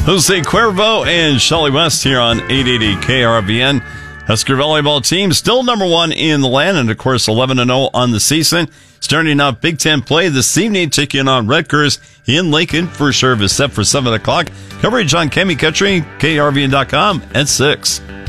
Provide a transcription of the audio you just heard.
Jose Cuervo and Shelly West here on 880 KRVN. Husker volleyball team still number one in the land, and of course 11-0 on the season. Starting out Big Ten play this evening, taking on Rutgers in Lincoln. First serve is set for 7 o'clock. Coverage on Kemi Country, KRVN.com at 6.